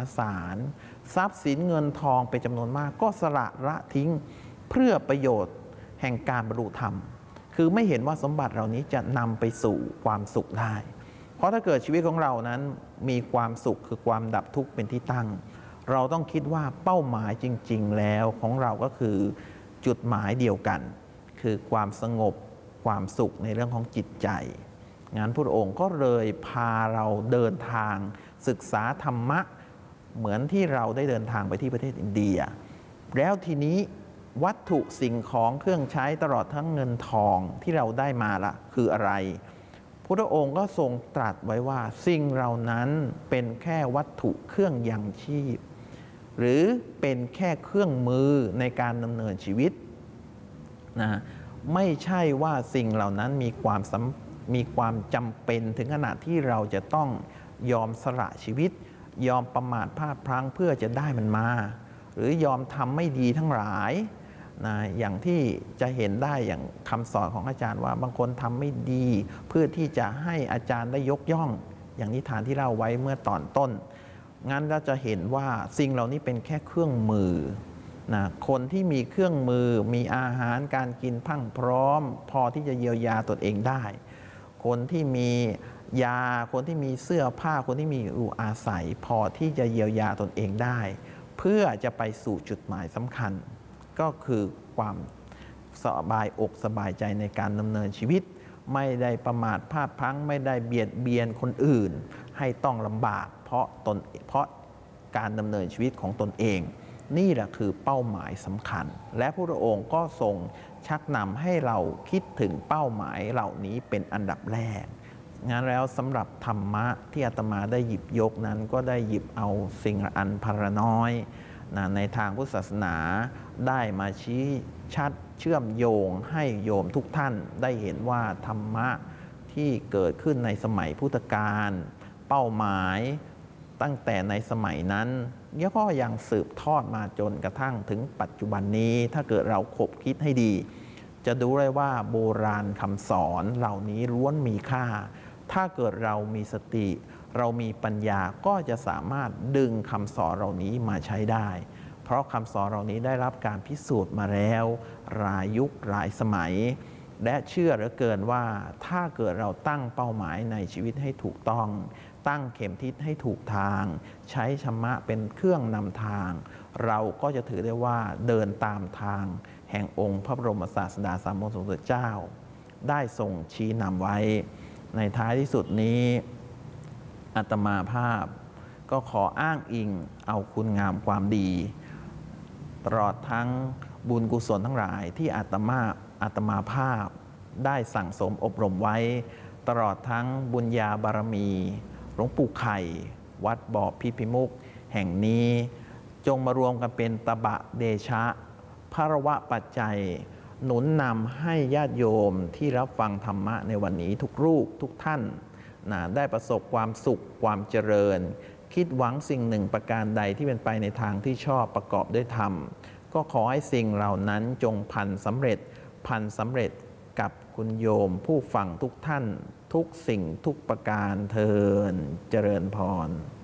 ศาลทรัพย์สินเงินทองเป็นจำนวนมากก็สละทิ้งเพื่อประโยชน์แห่งการบรรลุธรรมคือไม่เห็นว่าสมบัติเหล่านี้จะนำไปสู่ความสุขได้เพราะถ้าเกิดชีวิตของเรานั้นมีความสุขคือความดับทุกข์เป็นที่ตั้งเราต้องคิดว่าเป้าหมายจริงๆแล้วของเราก็คือจุดหมายเดียวกันคือความสงบความสุขในเรื่องของจิตใจงั้นพระองค์ก็เลยพาเราเดินทางศึกษาธรรมะเหมือนที่เราได้เดินทางไปที่ประเทศอินเดียแล้วทีนี้วัตถุสิ่งของเครื่องใช้ตลอดทั้งเงินทองที่เราได้มาละคืออะไรพระองค์ก็ทรงตรัสไว้ว่าสิ่งเหล่านั้นเป็นแค่วัตถุเครื่องยังชีพหรือเป็นแค่เครื่องมือในการดำเนินชีวิตนะไม่ใช่ว่าสิ่งเหล่านั้นมีความจำเป็นถึงขนาดที่เราจะต้องยอมสละชีวิตยอมประมาทพลาดพลั้งเพื่อจะได้มันมาหรือยอมทำไม่ดีทั้งหลายนะอย่างที่จะเห็นได้อย่างคำสอนของอาจารย์ว่าบางคนทำไม่ดีเพื่อที่จะให้อาจารย์ได้ยกย่องอย่างนิทานที่เล่าไว้เมื่อตอนต้นงั้นเราจะเห็นว่าสิ่งเหล่านี้เป็นแค่เครื่องมือนะคนที่มีเครื่องมือมีอาหารการกินพรั่งพร้อมพอที่จะเยียวยาตนเองได้คนที่มียาคนที่มีเสื้อผ้าคนที่มีอยู่อาศัยพอที่จะเยียวยาตนเองได้เพื่อจะไปสู่จุดหมายสำคัญก็คือความสบายอกสบายใจในการดำเนินชีวิตไม่ได้ประมาทพลาดพลั้งไม่ได้เบียดเบียนคนอื่นให้ต้องลำบากเพราะการดำเนินชีวิตของตนเองนี่แหละคือเป้าหมายสำคัญและพระองค์ก็ทรงชักนำให้เราคิดถึงเป้าหมายเหล่านี้เป็นอันดับแรกงั้นแล้วสำหรับธรรมะที่อาตมาได้หยิบยกนั้นก็ได้หยิบเอาสิ่งอันพรน้อยในทางพุทธศาสนาได้มาชี้ชัดเชื่อมโยงให้โยมทุกท่านได้เห็นว่าธรรมะที่เกิดขึ้นในสมัยพุทธกาลเป้าหมายตั้งแต่ในสมัยนั้นก็ยังสืบทอดมาจนกระทั่งถึงปัจจุบันนี้ถ้าเกิดเราคบคิดให้ดีจะดูได้ว่าโบราณคำสอนเหล่านี้ล้วนมีค่าถ้าเกิดเรามีสติเรามีปัญญาก็จะสามารถดึงคำสอนเหล่านี้มาใช้ได้เพราะคำสอนเหล่านี้ได้รับการพิสูจน์มาแล้วหลายยุคหลายสมัยและเชื่อเหลือเกินว่าถ้าเกิดเราตั้งเป้าหมายในชีวิตให้ถูกต้องตั้งเข็มทิศให้ถูกทางใช้ธรรมะเป็นเครื่องนำทางเราก็จะถือได้ว่าเดินตามทางแห่งองค์พระบรมศาสดาสามสมเด็จเจ้าได้ทรงชี้นำไว้ในท้ายที่สุดนี้อาตมาภาพก็ขออ้างอิงเอาคุณงามความดีตลอดทั้งบุญกุศลทั้งหลายที่อาตมาภาพได้สั่งสมอบรมไว้ตลอดทั้งบุญญาบารมีหลวงปู่ไข่วัดบ่อพิมุขแห่งนี้จงมารวมกันเป็นตบะเดชะภรวะปัจจัยหนุนนำให้ญาติโยมที่รับฟังธรรมะในวันนี้ทุกรูปทุกท่านได้ประสบความสุขความเจริญคิดหวังสิ่งหนึ่งประการใดที่เป็นไปในทางที่ชอบประกอบด้วยธรรมก็ขอให้สิ่งเหล่านั้นจงพันสำเร็จกับคุณโยมผู้ฟังทุกท่านทุกสิ่งทุกประการเทินเจริญพร